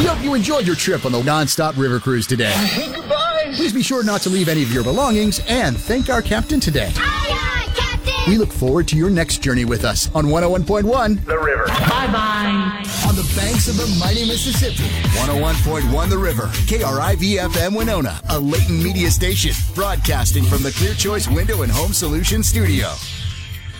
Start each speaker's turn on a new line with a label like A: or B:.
A: We hope you enjoyed your trip on the Nonstop River Cruise today.
B: Goodbye.
A: Please be sure not to leave any of your belongings and thank our captain today.
C: Aye, aye, Captain!
A: We look forward to your next journey with us on 101.1
B: The River.
D: Bye-bye.
A: on the banks of the mighty Mississippi. 101.1 The River, KRIV-FM Winona, a Leighton Media station, broadcasting from the Clear Choice Window and Home Solutions Studio.